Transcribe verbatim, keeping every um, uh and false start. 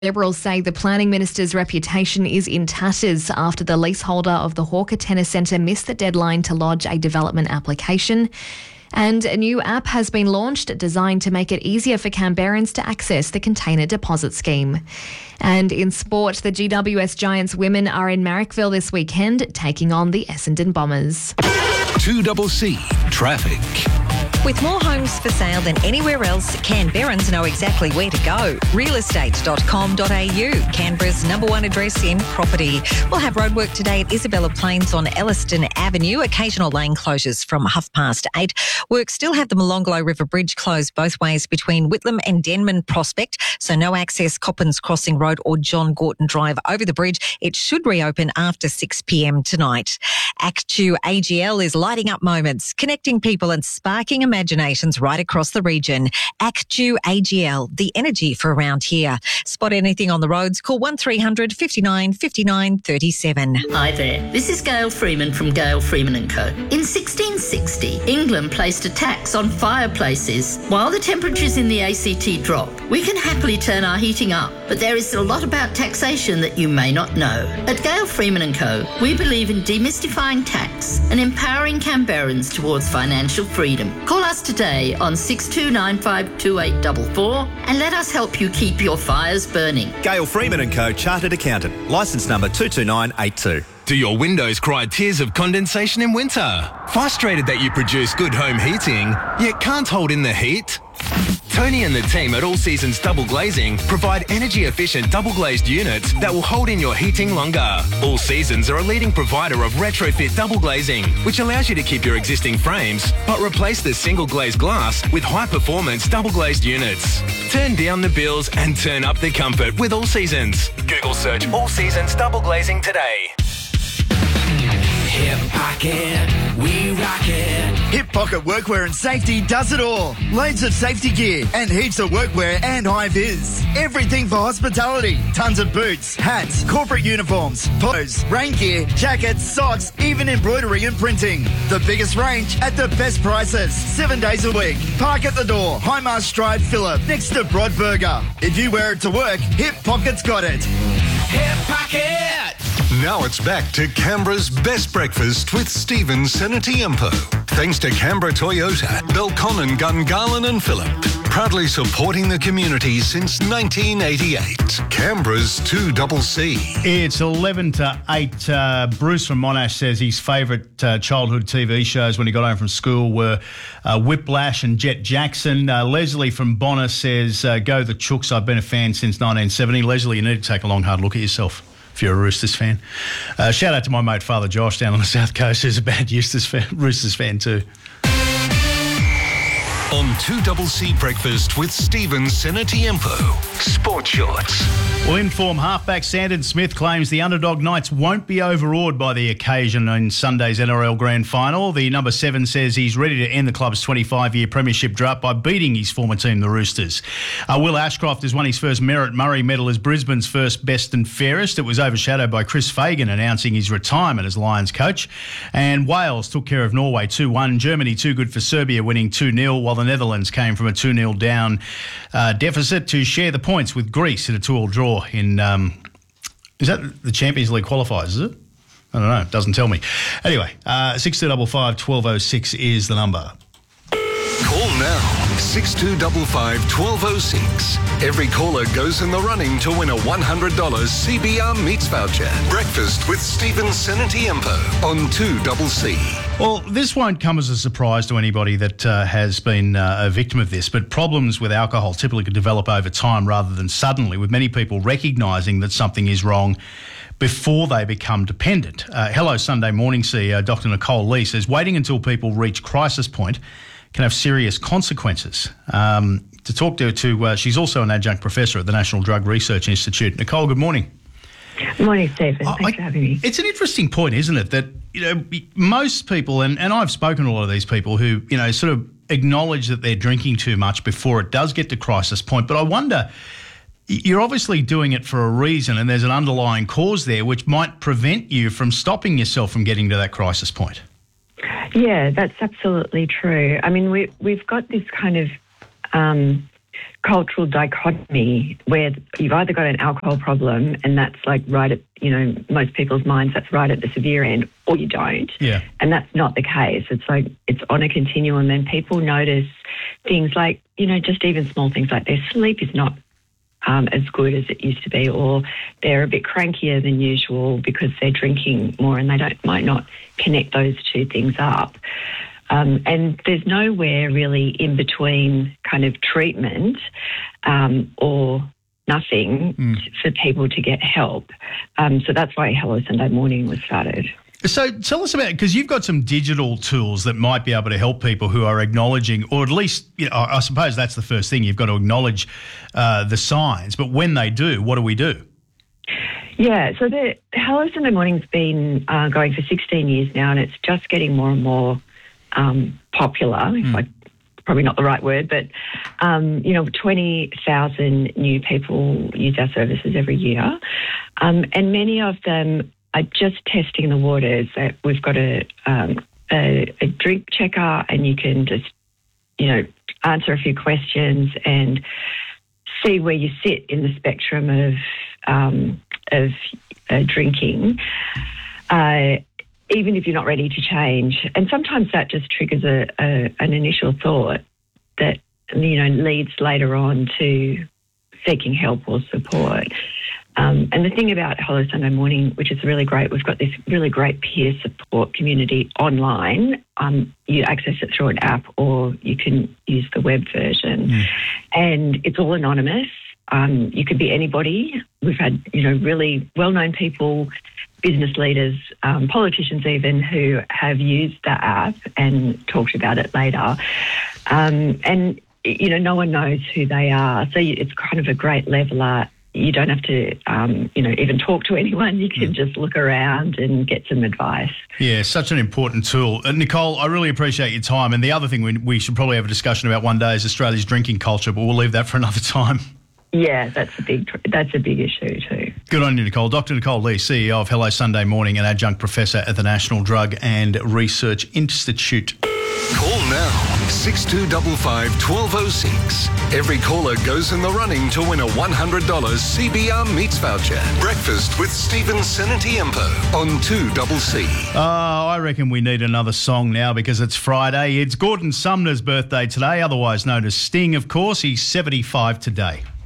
Liberals say the planning minister's reputation is in tatters after the leaseholder of the Hawker Tennis Centre missed the deadline to lodge a development application. And a new app has been launched designed to make it easier for Canberrans to access the container deposit scheme. And in sport, the G W S Giants women are in Marrickville this weekend, taking on the Essendon Bombers. two C C Traffic. With more homes for sale than anywhere else, Canberrans know exactly where to go. real estate dot com dot a u, Canberra's number one address in property. We'll have roadwork today at Isabella Plains on Elliston Avenue. Occasional lane closures from half past eight. Work still have the Molonglo River Bridge closed both ways between Whitlam and Denman Prospect, so no access Coppins Crossing Road or John Gorton Drive over the bridge. It should reopen after six p m tonight. Actu A G L is lighting up moments, connecting people and sparking imaginations right across the region. Actu A G L, the energy for around here. Spot anything on the roads, call one three hundred fifty-nine fifty-nine thirty-seven. Hi there, this is Gail Freeman from Gail Freeman and Co. In sixteen sixty, England placed a tax on fireplaces. While the temperatures in the A C T drop, we can happily turn our heating up, but there is a lot about taxation that you may not know. At Gail Freeman and Co, we believe in demystifying tax and empowering Canberrans towards financial freedom. Call us today on six two nine five two eight four four and let us help you keep your fires burning. Gail Freeman and Co, Chartered Accountant, licence number two two nine eight two. Do your windows cry tears of condensation in winter? Frustrated that you produce good home heating, yet can't hold in the heat? Tony and the team at All Seasons Double Glazing provide energy-efficient double-glazed units that will hold in your heating longer. All Seasons are a leading provider of retrofit double glazing, which allows you to keep your existing frames, but replace the single-glazed glass with high-performance double-glazed units. Turn down the bills and turn up the comfort with All Seasons. Google search All Seasons Double Glazing today. Hip Pocket, we rock it. Hip Pocket Workwear and Safety does it all. Loads of safety gear and heaps of workwear and high-vis. Everything for hospitality. Tons of boots, hats, corporate uniforms, polos, rain gear, jackets, socks, even embroidery and printing. The biggest range at the best prices. Seven days a week. Park at the door. Highmast Drive, Phillip, next to Broadburger. If you wear it to work, Hip Pocket's got it. Hip Pocket! Now it's back to Canberra's best breakfast with Stephen Senatiempo. Thanks to Canberra Toyota, Belconnen, Gungahlin and Phillip. Proudly supporting the community since nineteen eighty-eight. Canberra's two C C. It's eleven to eight. Uh, Bruce from Monash says his favourite uh, childhood T V shows when he got home from school were uh, Whiplash and Jet Jackson. Uh, Leslie from Bonner says, uh, go the Chooks. I've been a fan since nineteen seventy. Leslie, you need to take a long, hard look at yourself if you're a Roosters fan. Uh, shout out to my mate Father Josh down on the South Coast, who's a bad Roosters fan, Roosters fan too. On two C C Breakfast with Stephen Senatiempo. Sport Shorts. Well, in-form halfback Sandon Smith claims the underdog Knights won't be overawed by the occasion in Sunday's N R L Grand Final. The number seven says he's ready to end the club's twenty-five-year premiership drought by beating his former team, the Roosters. Uh, Will Ashcroft has won his first Merritt Murray medal as Brisbane's first best and fairest. It was overshadowed by Chris Fagan announcing his retirement as Lions coach. And Wales took care of Norway two one. Germany too good for Serbia, winning two nil, while the Netherlands came from a two nil down uh, deficit to share the points with Greece in a two all draw in, um, is that the Champions League qualifiers, is it? I don't know, it doesn't tell me. Anyway, uh, six two five five, one two oh six is the number. Call now, six two five five, one two oh six. Every caller goes in the running to win a one hundred dollars C B R Meats voucher. Breakfast with Stephen Senatiempo on two C C. Well, this won't come as a surprise to anybody that uh, has been uh, a victim of this, but problems with alcohol typically develop over time rather than suddenly, with many people recognising that something is wrong before they become dependent. Uh, Hello Sunday Morning C E O Doctor Nicole Lee says waiting until people reach crisis point can have serious consequences. Um, to talk to her, to, uh, she's also an adjunct professor at the National Drug Research Institute. Nicole, good morning. Good morning, Stephen. Thanks I, for having me. It's an interesting point, isn't it, that you know most people, and, and I've spoken to a lot of these people who you know sort of acknowledge that they're drinking too much before it does get to crisis point. But I wonder, you're obviously doing it for a reason, and there's an underlying cause there which might prevent you from stopping yourself from getting to that crisis point. Yeah, that's absolutely true. I mean, we, we've got this kind of um, cultural dichotomy where you've either got an alcohol problem and that's like right at, you know, most people's minds, that's right at the severe end, or you don't. Yeah. And that's not the case. It's like it's on a continuum, and people notice things like, you know, just even small things like their sleep is not um, as good as it used to be, or they're a bit crankier than usual because they're drinking more and they don't might not connect those two things up. Um, and there's nowhere really in between kind of treatment um, or nothing Mm. for people to get help. Um, so that's why Hello Sunday Morning was started. So tell us about, because you've got some digital tools that might be able to help people who are acknowledging, or at least, you know, I suppose that's the first thing, you've got to acknowledge uh, the signs. But when they do, what do we do? Yeah, so the Hello Sunday Morning's been uh, going for sixteen years now, and it's just getting more and more um, popular, if I probably not the right word, but, um, you know, twenty thousand new people use our services every year. Um, and many of them are just testing the waters. That we've got a, um, a, a drink checker, and you can just, you know, answer a few questions and see where you sit in the spectrum of, um, of uh, drinking. Uh, even if you're not ready to change. And sometimes that just triggers a, a an initial thought that, you know, leads later on to seeking help or support. Um, and the thing about Hello Sunday Morning, which is really great, we've got this really great peer support community online. Um, you access it through an app, or you can use the web version. Mm. And it's all anonymous. Um, you could be anybody. We've had, you know, really well-known people, business leaders, um, politicians even, who have used the app and talked about it later. Um, and, you know, no one knows who they are. So it's kind of a great leveler. You don't have to, um, you know, even talk to anyone. You can mm. just look around and get some advice. Yeah, such an important tool. Uh, Nicole, I really appreciate your time. And the other thing we, we should probably have a discussion about one day is Australia's drinking culture, but we'll leave that for another time. Yeah, that's a big that's a big issue too. Good on you, Nicole. Doctor Nicole Lee, C E O of Hello Sunday Morning and adjunct professor at the National Drug and Research Institute. Call now, six two five five, one two zero six. Every caller goes in the running to win a one hundred dollars C B R Meats voucher. Breakfast with Stephen Senatiempo on two C C. Oh, I reckon we need another song now because it's Friday. It's Gordon Sumner's birthday today, otherwise known as Sting, of course. He's seventy-five today.